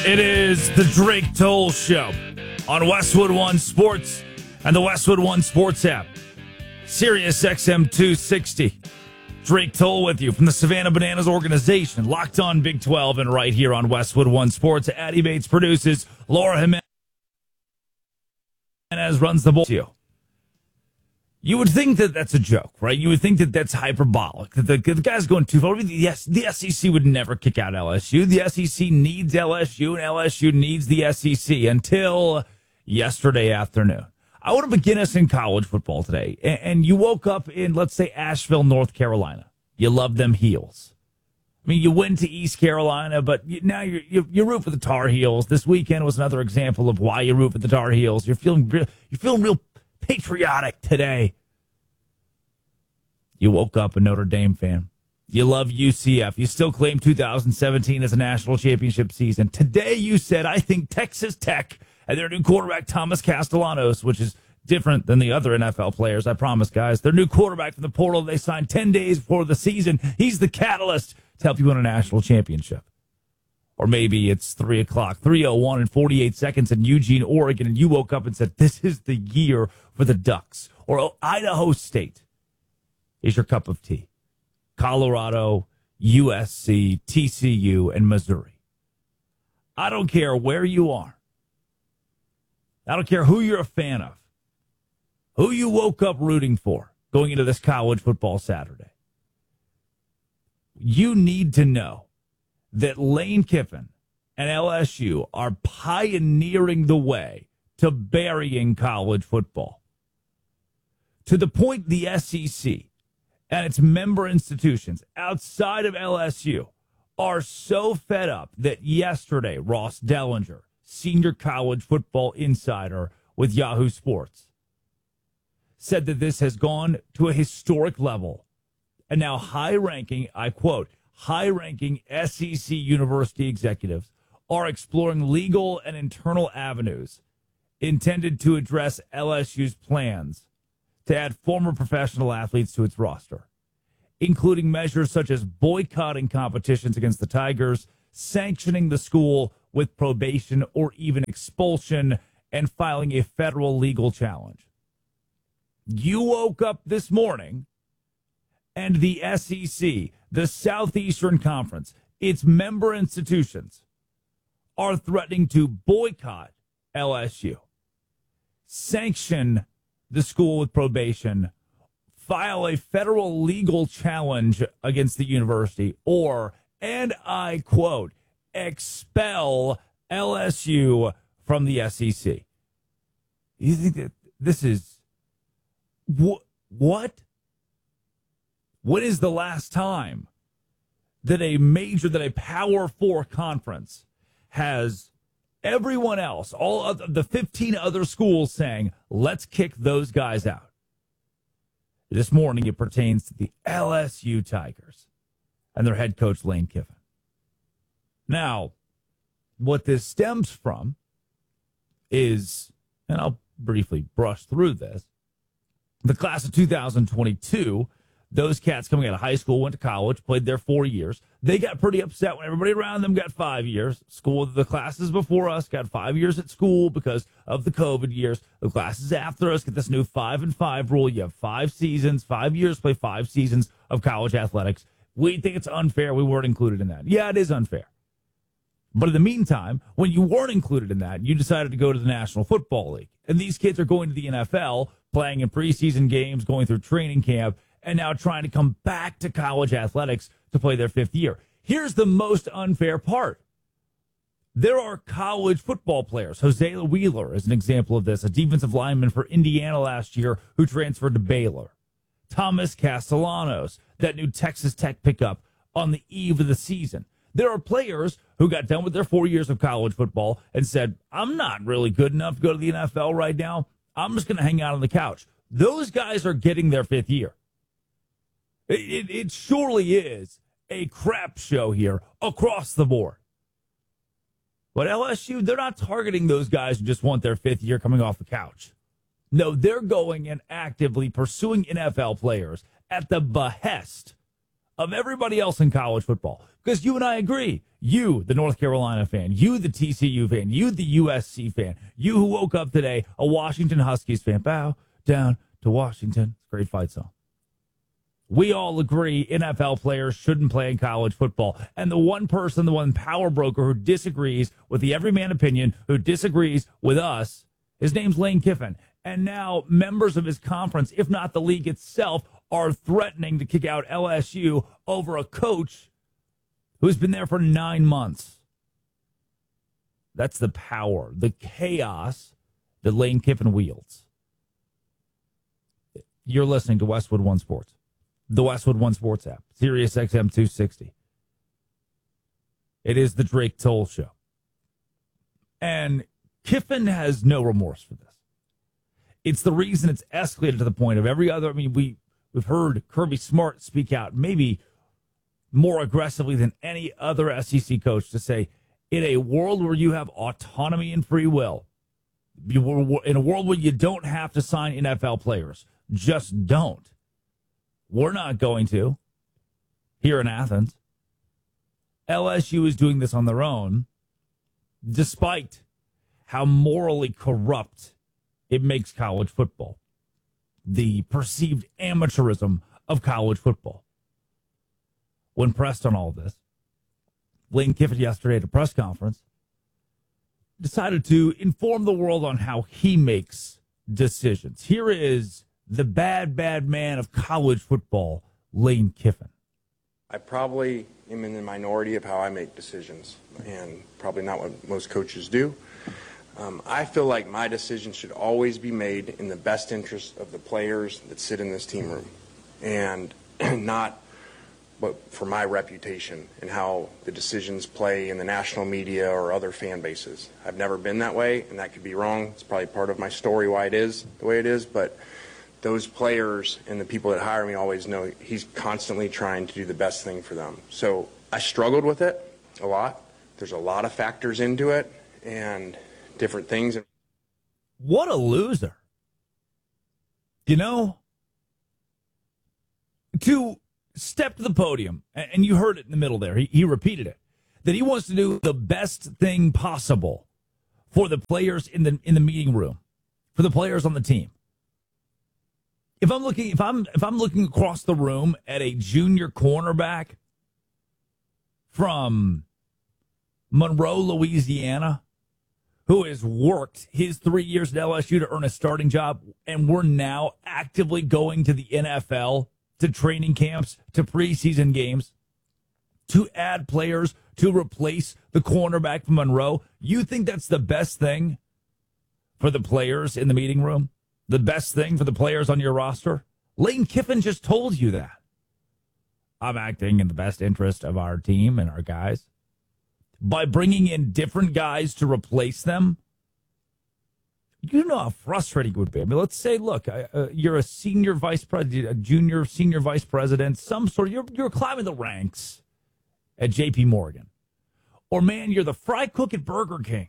It is the Drake Toll Show on Westwood One Sports and the Westwood One Sports app. Sirius XM 260. Drake Toll with you from the Savannah Bananas organization. Locked on Big 12 and right here on Westwood One Sports. Addie Bates produces. Laura Jimenez runs the ball to you. You would think that that's a joke, right? You would think that that's hyperbolic, that the guy's going too far. Yes, the SEC would never kick out LSU. The SEC needs LSU, and LSU needs the SEC until yesterday afternoon. I want to begin us in college football today. And you woke up in, let's say, Asheville, North Carolina. You love them Heels. I mean, you went to East Carolina, but now you root for the Tar Heels. This weekend was another example of why you root for the Tar Heels. You're feeling real patriotic today. You woke up a Notre Dame fan. You love UCF. You still claim 2017 as a national championship season. Today you said, I think Texas Tech and their new quarterback, Thomas Castellanos, which is different than the other NFL players, I promise, guys. Their new quarterback from the portal they signed 10 days before the season. He's the catalyst to help you win a national championship. Or maybe it's 3 o'clock, 3:01 and 48 seconds in Eugene, Oregon, and you woke up and said, this is the year for the Ducks. Or Idaho State is your cup of tea. Colorado, USC, TCU, and Missouri. I don't care where you are. I don't care who you're a fan of. Who you woke up rooting for going into this college football Saturday. You need to know that Lane Kiffin and LSU are pioneering the way to burying college football. To the point the SEC and its member institutions outside of LSU are so fed up that yesterday Ross Dellinger, senior college football insider with Yahoo Sports, said that this has gone to a historic level. And now high-ranking, I quote, high-ranking SEC university executives are exploring legal and internal avenues intended to address LSU's plans to add former professional athletes to its roster, including measures such as boycotting competitions against the Tigers, sanctioning the school with probation or even expulsion, and filing a federal legal challenge. You woke up this morning and the SEC, the Southeastern Conference, its member institutions are threatening to boycott LSU, sanction the school with probation, file a federal legal challenge against the university, or, and I quote, expel LSU from the SEC. You think that this is what? When is the last time that a Power 4 conference has everyone else, all of the 15 other schools saying, let's kick those guys out? This morning, it pertains to the LSU Tigers and their head coach, Lane Kiffin. Now, what this stems from is, and I'll briefly brush through this, the class of 2022, those cats coming out of high school, went to college, played there 4 years. They got pretty upset when everybody around them got 5 years. School, the classes before us got 5 years at school because of the COVID years. The classes after us get this new 5 and 5 rule. You have 5 seasons, 5 years, play 5 seasons of college athletics. We think it's unfair. We weren't included in that. Yeah, it is unfair. But in the meantime, when you weren't included in that, you decided to go to the National Football League. And these kids are going to the NFL, playing in preseason games, going through training camp, and now trying to come back to college athletics to play their 5th year. Here's the most unfair part. There are college football players. Hosea Wheeler is an example of this, a defensive lineman for Indiana last year who transferred to Baylor. Thomas Castellanos, that new Texas Tech pickup on the eve of the season. There are players who got done with their 4 years of college football and said, I'm not really good enough to go to the NFL right now. I'm just going to hang out on the couch. Those guys are getting their 5th year. It surely is a crap show here across the board. But LSU, they're not targeting those guys who just want their 5th year coming off the couch. No, they're going and actively pursuing NFL players at the behest of everybody else in college football. Because you and I agree. You, the North Carolina fan, you, the TCU fan, you, the USC fan, you who woke up today, a Washington Huskies fan, bow down to Washington. It's a great fight song. We all agree NFL players shouldn't play in college football. And the one person, the one power broker who disagrees with the everyman opinion, who disagrees with us, his name's Lane Kiffin. And now members of his conference, if not the league itself, are threatening to kick out LSU over a coach who's been there for 9 months. That's the power, the chaos that Lane Kiffin wields. You're listening to Westwood One Sports. The Westwood One Sports app, Sirius XM 260. It is the Drake Toll Show. And Kiffin has no remorse for this. It's the reason it's escalated to the point of every other. I mean, we've heard Kirby Smart speak out maybe more aggressively than any other SEC coach to say, in a world where you have autonomy and free will, in a world where you don't have to sign NFL players, just don't. We're not going to here in Athens. LSU is doing this on their own, despite how morally corrupt it makes college football. The perceived amateurism of college football. When pressed on all this, Lane Kiffin yesterday at a press conference decided to inform the world on how he makes decisions. Here is the bad man of college football, Lane Kiffin. I probably am in the minority of how I make decisions, and probably not what most coaches do. I feel like my decisions should always be made in the best interest of the players that sit in this team room, and not but for my reputation and how the decisions play in the national media or other fan bases. I've never been that way, and that could be wrong. It's probably part of my story why it is the way it is, but those players and the people that hire me always know he's constantly trying to do the best thing for them. So I struggled with it a lot. There's a lot of factors into it and different things. What a loser. You know, to step to the podium, and you heard it in the middle there, he repeated it, that he wants to do the best thing possible for the players in the meeting room, for the players on the team. If I'm looking across the room at a junior cornerback from Monroe, Louisiana, who has worked his 3 years at LSU to earn a starting job, and we're now actively going to the NFL, to training camps, to preseason games, to add players to replace the cornerback from Monroe, you think that's the best thing for the players in the meeting room? The best thing for the players on your roster? Lane Kiffin just told you that. I'm acting in the best interest of our team and our guys by bringing in different guys to replace them. You know how frustrating it would be. I mean, let's say, look, you're a senior vice president, a junior senior vice president, some sort of, you're climbing the ranks at J.P. Morgan. Or, man, you're the fry cook at Burger King.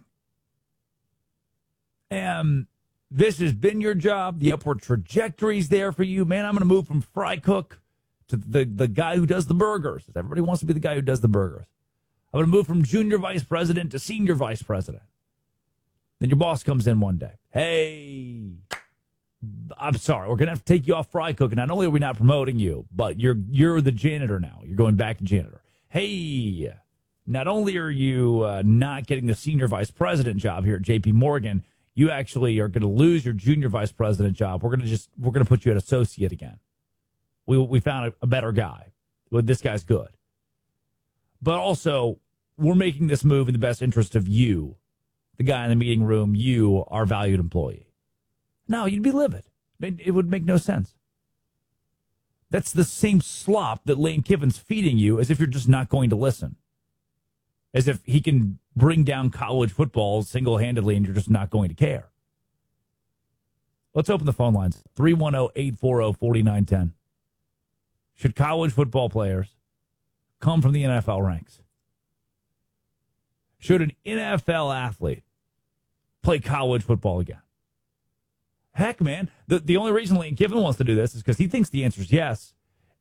And this has been your job. The upward trajectory's there for you. Man, I'm going to move from fry cook to the guy who does the burgers. Everybody wants to be the guy who does the burgers. I'm going to move from junior vice president to senior vice president. Then your boss comes in one day. Hey, I'm sorry. We're going to have to take you off fry cooking. Not only are we not promoting you, but you're the janitor now. You're going back to janitor. Hey, not only are you not getting the senior vice president job here at J.P. Morgan, you actually are going to lose your junior vice president job. We're going to put you at associate again. We found a better guy. Well, this guy's good. But also, we're making this move in the best interest of you, the guy in the meeting room, you, our valued employee. No, you'd be livid. It would make no sense. That's the same slop that Lane Kiffin's feeding you, as if you're just not going to listen. As if he can bring down college football single-handedly and you're just not going to care. Let's open the phone lines. 310-840-4910. Should college football players come from the NFL ranks? Should an NFL athlete play college football again? Heck, man, the only reason Lane Kiffin wants to do this is because he thinks the answer is yes.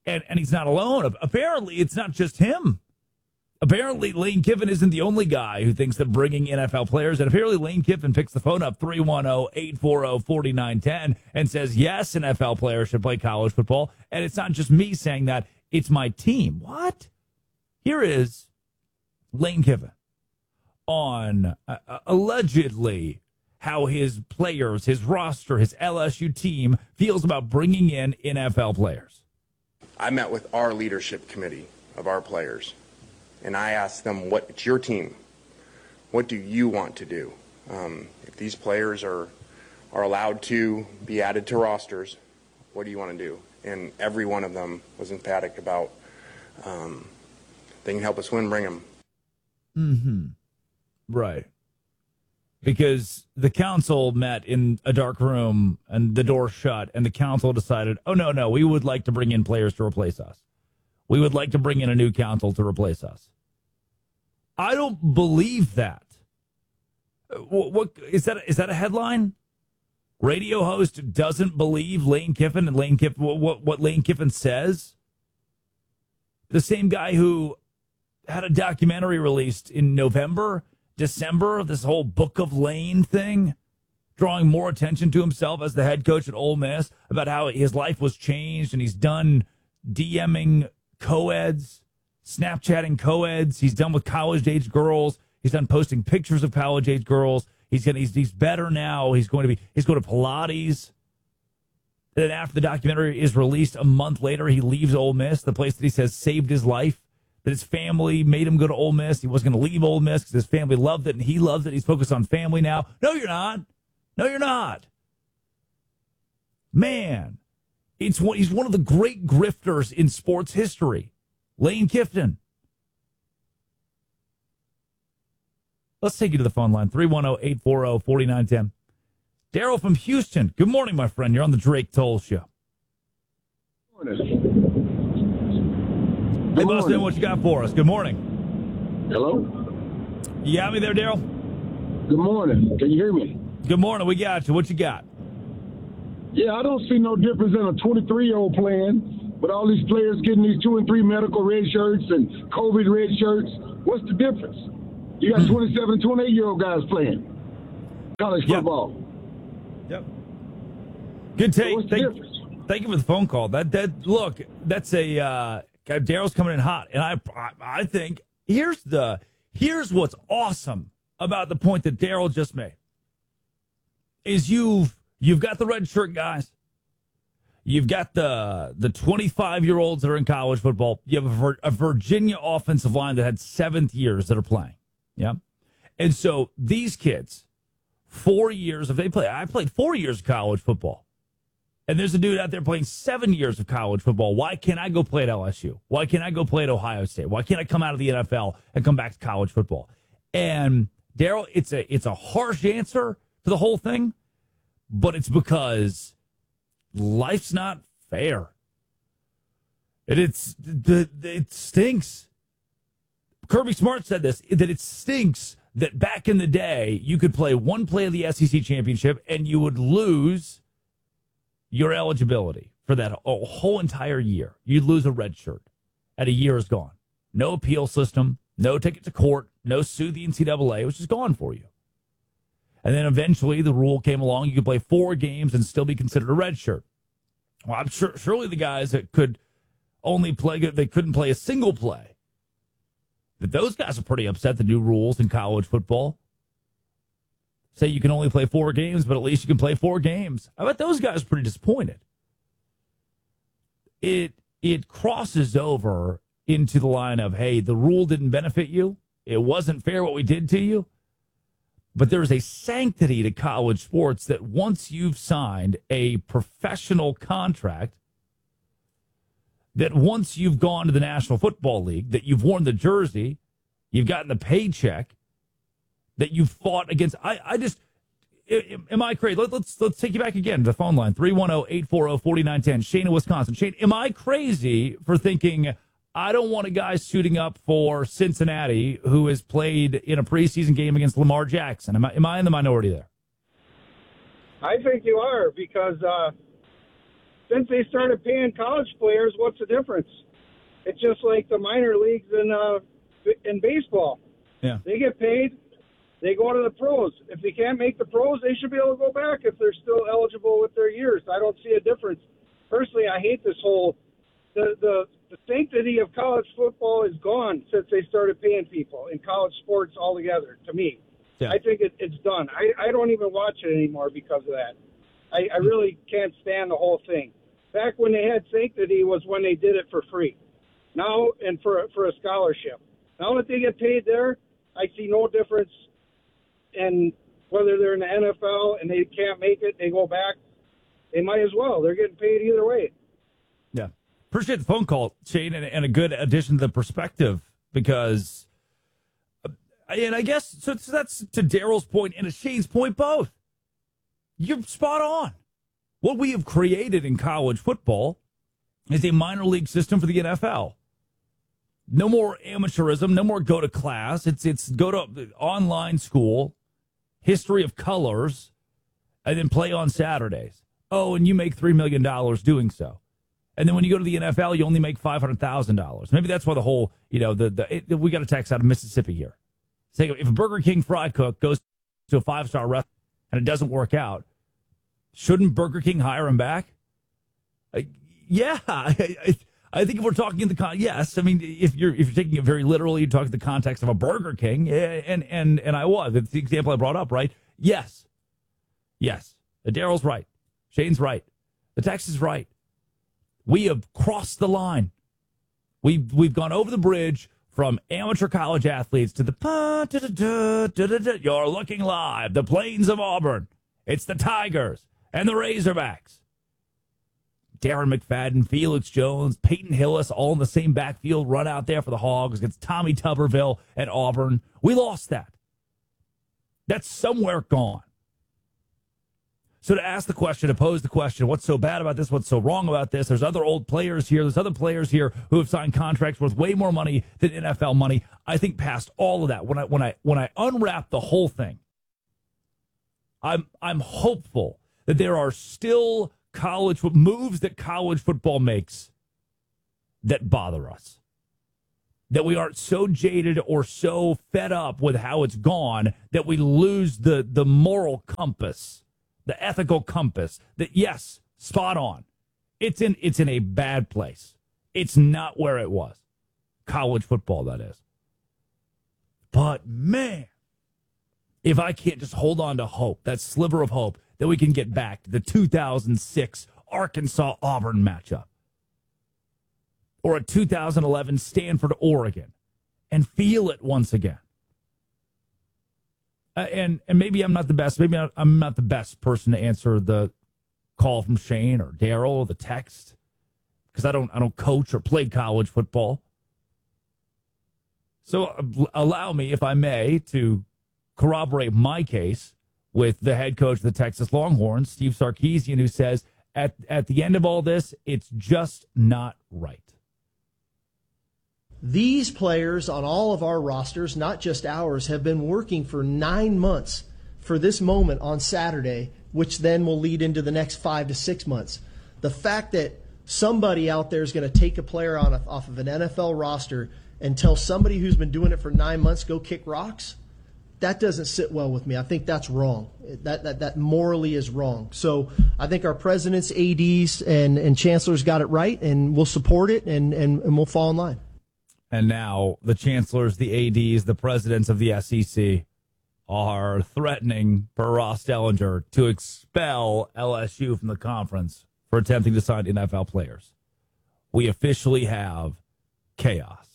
And he's not alone. Apparently, it's not just him. Apparently, Lane Kiffin isn't the only guy who thinks that bringing NFL players, and apparently Lane Kiffin picks the phone up 310-840-4910 and says, yes, NFL players should play college football. And it's not just me saying that, it's my team. What? Here is Lane Kiffin on allegedly how his players, his roster, his LSU team feels about bringing in NFL players. I met with our leadership committee of our players, and I asked them, it's your team. What do you want to do? If these players are allowed to be added to rosters, what do you want to do? And every one of them was emphatic about they can help us win, bring them. Mm-hmm. Right. Because the council met in a dark room and the door shut, and the council decided, oh, no, we would like to bring in players to replace us. We would like to bring in a new council to replace us. I don't believe that. What is that? Is that a headline? Radio host doesn't believe Lane Kiffin and Lane Kiffin what Lane Kiffin says. The same guy who had a documentary released in December, this whole Book of Lane thing, drawing more attention to himself as the head coach at Ole Miss, about how his life was changed and he's done DMing co-eds, Snapchatting co-eds. He's done with college-age girls. He's done posting pictures of college-age girls. He's better now. He's going to Pilates. And then after the documentary is released a month later, he leaves Ole Miss, the place that he says saved his life, that his family made him go to Ole Miss. He wasn't going to leave Ole Miss because his family loved it and he loves it. He's focused on family now. No, you're not. No, you're not. Man, he's one of the great grifters in sports history. Lane Kiffin. Let's take you to the phone line, 310-840-4910. Daryl from Houston. Good morning, my friend. You're on the Drake Toll Show. Good Hey, morning. Boston, what you got for us? Good morning. Hello? You got me there, Daryl? Good morning. Can you hear me? Good morning. We got you. What you got? Yeah, I don't see no difference in a 23-year-old playing, but all these players getting these 2 and 3 medical red shirts and COVID red shirts. What's the difference? You got 27 and 28-year-old guys playing college football. Yep. Good take. So what's the difference? Thank you for the phone call. Look, that's a Daryl's coming in hot, and I think here's what's awesome about the point that Daryl just made is you've got the red shirt guys, you've got the 25-year-olds that are in college football, you have a Virginia offensive line that had 7th years that are playing, yeah, and so these kids, 4 years I played 4 years of college football. And there's a dude out there playing 7 years of college football. Why can't I go play at LSU? Why can't I go play at Ohio State? Why can't I come out of the NFL and come back to college football? And Daryl, it's a harsh answer to the whole thing, but it's because life's not fair. It stinks. Kirby Smart said this, that it stinks that back in the day you could play one play of the SEC championship and you would lose your eligibility for that whole entire year. You'd lose a red shirt, and a year is gone. No appeal system, no ticket to court, no sue the NCAA. It was just gone for you. And then eventually the rule came along. You could play 4 games and still be considered a red shirt. Well, I'm sure surely the guys that could only play, they couldn't play a single play. But those guys are pretty upset, the new rules in college football. Say you can only play 4 games, but at least you can play 4 games. I bet those guys are pretty disappointed. It crosses over into the line of, hey, the rule didn't benefit you. It wasn't fair what we did to you. But there's a sanctity to college sports that once you've signed a professional contract, that once you've gone to the National Football League, that you've worn the jersey, you've gotten the paycheck, that you fought against. Am I crazy? Let's take you back again to the phone line, 310-840-4910. Shane in Wisconsin. Shane, am I crazy for thinking I don't want a guy suiting up for Cincinnati who has played in a preseason game against Lamar Jackson? Am I in the minority there? I think you are, because since they started paying college players, what's the difference? It's just like the minor leagues in baseball. Yeah. They get paid. They go to the pros. If they can't make the pros, they should be able to go back if they're still eligible with their years. I don't see a difference. Personally, I hate this whole the sanctity of college football is gone since they started paying people in college sports altogether, to me. Yeah. I think it's done. I don't even watch it anymore because of that. I really can't stand the whole thing. Back when they had sanctity was when they did it for free. Now, and for a scholarship. Now that they get paid there, I see no difference in whether they're in the NFL and they can't make it, they go back. They might as well. They're getting paid either way. Yeah. Appreciate the phone call, Shane, and a good addition to the perspective because, and I guess, so that's to Daryl's point and to Shane's point both. You're spot on. What we have created in college football is a minor league system for the NFL. No more amateurism, no more go to class. It's go to online school, history of colors, and then play on Saturdays. Oh, and you make $3 million doing so. And then when you go to the NFL, you only make $500,000. Maybe that's why the whole, we got a text out of Mississippi here. Saying if a Burger King fried cook goes to a 5-star restaurant and it doesn't work out, shouldn't Burger King hire him back? Yeah, I think if we're talking in the yes. I mean, if you're taking it very literally, you talk in the context of a Burger King, and I was. It's the example I brought up, right? Yes. Daryl's right. Shane's right. The text is right. We have crossed the line. We've gone over the bridge from amateur college athletes to the you're looking live, the Plains of Auburn. It's the Tigers and the Razorbacks. Darren McFadden, Felix Jones, Peyton Hillis, all in the same backfield run out there for the Hogs against Tommy Tuberville at Auburn. We lost that. That's somewhere gone. So to ask the question, to pose the question, what's so bad about this? What's so wrong about this? There's other old players here. There's other players here who have signed contracts worth way more money than NFL money. I think past all of that, when I unwrap the whole thing, I'm hopeful that there are still college moves that college football makes that bother us. That we aren't so jaded or so fed up with how it's gone that we lose the moral compass, the ethical compass. That yes, spot on. It's in a bad place. It's not where it was. College football, that is. But man, if I can't just hold on to hope, that sliver of hope, that we can get back to the 2006 Arkansas-Auburn matchup or a 2011 Stanford-Oregon and feel it once again. And maybe I'm not the best. Maybe I'm not the best person to answer the call from Shane or Daryl or the text because I don't coach or play college football. So allow me, if I may, to corroborate my case with the head coach of the Texas Longhorns, Steve Sarkisian, who says at the end of all this, it's just not right. These players on all of our rosters, not just ours, have been working for 9 months for this moment on Saturday, which then will lead into the next 5 to 6 months. The fact that somebody out there is going to take a player off of an NFL roster and tell somebody who's been doing it for 9 months, go kick rocks, that doesn't sit well with me. I think that's wrong. That morally is wrong. So I think our presidents, ADs, and chancellors got it right, and we'll support it, and we'll fall in line. And now the chancellors, the ADs, the presidents of the SEC are threatening, per Ross Dellinger, to expel LSU from the conference for attempting to sign NFL players. We officially have chaos.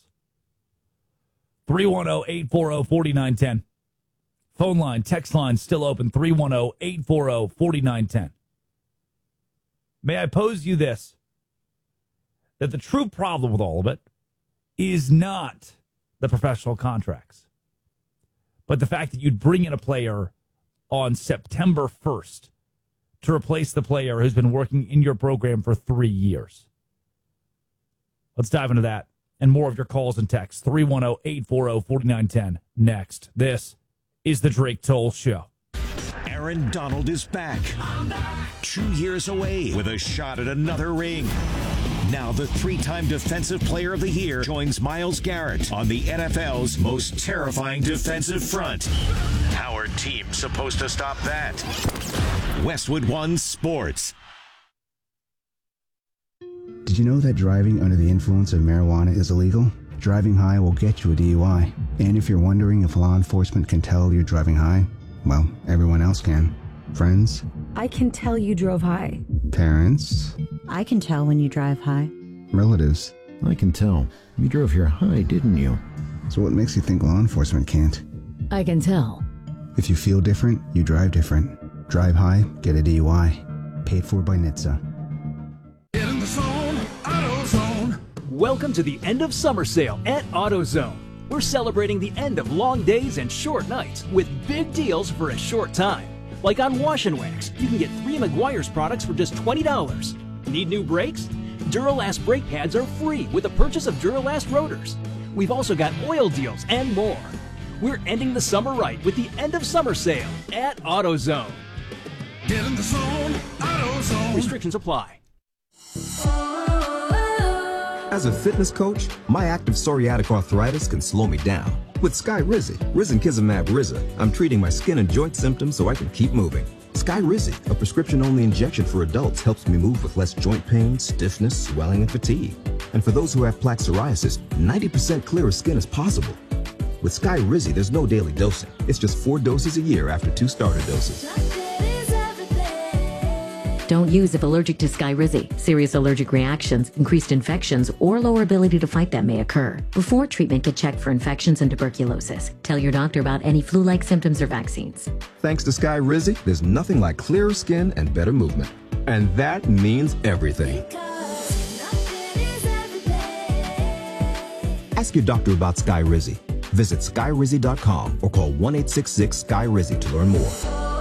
310-840-4910. Phone line, text line still open, 310-840-4910. May I pose you this, that the true problem with all of it is not the professional contracts, but the fact that you'd bring in a player on September 1st to replace the player who's been working in your program for 3 years. Let's dive into that and more of your calls and texts. 310-840-4910 next. This is the Drake Toll Show. Aaron Donald is back. 2 years away with a shot at another ring. Now the 3-time Defensive Player of the Year joins Myles Garrett on the NFL's most terrifying defensive front. How are teams supposed to stop that? Westwood One Sports. Did you know that driving under the influence of marijuana is illegal? Driving high will get you a DUI. And if you're wondering if law enforcement can tell you're driving high, well, everyone else can. Friends? I can tell you drove high. Parents? I can tell when you drive high. Relatives? I can tell. You drove here high, didn't you? So what makes you think law enforcement can't? I can tell. If you feel different, you drive different. Drive high, get a DUI. Paid for by NHTSA. In the zone, AutoZone. Welcome to the end of summer sale at AutoZone. We're celebrating the end of long days and short nights with big deals for a short time. Like on Wash and Wax, you can get 3 Meguiar's products for just $20. Need new brakes? Duralast brake pads are free with the purchase of Duralast rotors. We've also got oil deals and more. We're ending the summer right with the end of summer sale at AutoZone. Get in the zone, AutoZone. Restrictions apply. As a fitness coach, my active psoriatic arthritis can slow me down. With Skyrizi, Risankizumab Riza, I'm treating my skin and joint symptoms so I can keep moving. Skyrizi, a prescription-only injection for adults, helps me move with less joint pain, stiffness, swelling, and fatigue. And for those who have plaque psoriasis, 90% clearer skin is possible. With Skyrizi, there's no daily dosing. It's just 4 doses a year after 2 starter doses. Don't use if allergic to Skyrizi. Serious allergic reactions, increased infections, or lower ability to fight them may occur. Before treatment, get checked for infections and tuberculosis. Tell your doctor about any flu-like symptoms or vaccines. Thanks to Skyrizi, there's nothing like clearer skin and better movement. And that means everything. Ask your doctor about Skyrizi. Visit Skyrizi.com or call 1-866-SKY-RIZI to learn more.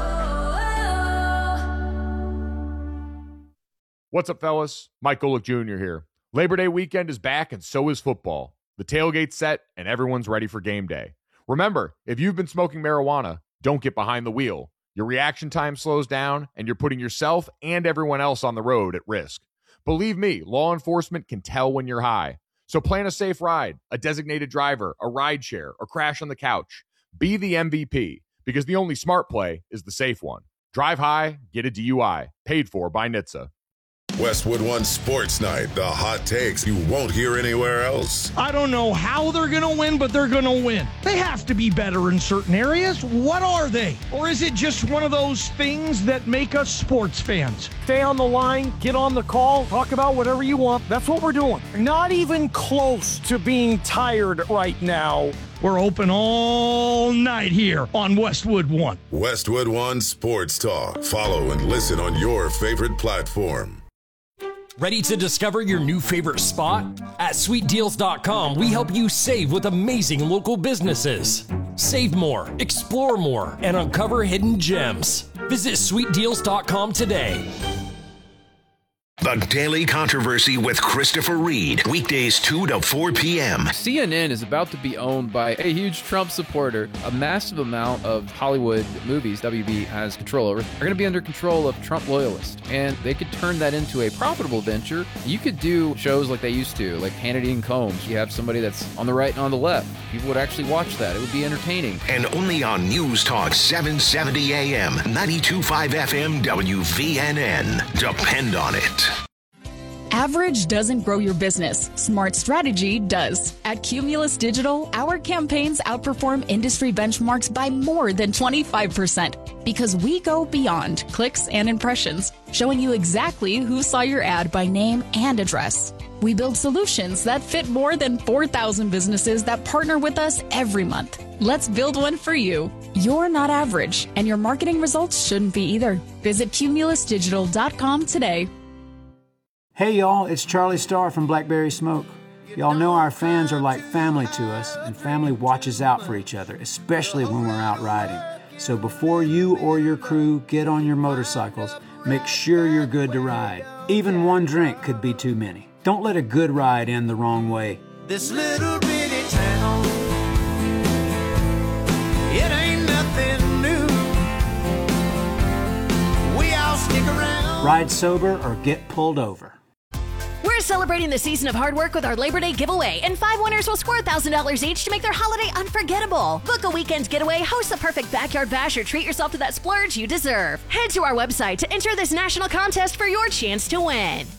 What's up, fellas? Mike Golick Jr. here. Labor Day weekend is back, and so is football. The tailgate's set, and everyone's ready for game day. Remember, if you've been smoking marijuana, don't get behind the wheel. Your reaction time slows down, and you're putting yourself and everyone else on the road at risk. Believe me, law enforcement can tell when you're high. So plan a safe ride, a designated driver, a ride share, or crash on the couch. Be the MVP, because the only smart play is the safe one. Drive high, get a DUI. Paid for by NHTSA. Westwood One Sports Night, the hot takes you won't hear anywhere else. I don't know how they're going to win, but they're going to win. They have to be better in certain areas. What are they? Or is it just one of those things that make us sports fans? Stay on the line, get on the call, talk about whatever you want. That's what we're doing. Not even close to being tired right now. We're open all night here on Westwood One. Westwood One Sports Talk. Follow and listen on your favorite platform. Ready to discover your new favorite spot? At SweetDeals.com, we help you save with amazing local businesses. Save more, explore more, and uncover hidden gems. Visit SweetDeals.com today. The Daily Controversy with Christopher Reed. Weekdays 2 to 4 p.m. CNN is about to be owned by a huge Trump supporter. A massive amount of Hollywood movies WB has control over are going to be under control of Trump loyalists. And they could turn that into a profitable venture. You could do shows like they used to, like Hannity and Combs. You have somebody that's on the right and on the left. People would actually watch that. It would be entertaining. And only on News Talk 770 AM, 92.5 FM, WVNN. Depend on it. Average doesn't grow your business. Smart strategy does. At Cumulus Digital, our campaigns outperform industry benchmarks by more than 25% because we go beyond clicks and impressions, showing you exactly who saw your ad by name and address. We build solutions that fit more than 4,000 businesses that partner with us every month. Let's build one for you. You're not average, and your marketing results shouldn't be either. Visit cumulusdigital.com today. Hey y'all, it's Charlie Starr from Blackberry Smoke. Y'all know our fans are like family to us, and family watches out for each other, especially when we're out riding. So before you or your crew get on your motorcycles, make sure you're good to ride. Even one drink could be too many. Don't let a good ride end the wrong way. This little bitty town, it ain't nothing new. Ride sober or get pulled over. We're celebrating the season of hard work with our Labor Day giveaway, and 5 winners will score $1,000 each to make their holiday unforgettable. Book a weekend getaway, host the perfect backyard bash, or treat yourself to that splurge you deserve. Head to our website to enter this national contest for your chance to win.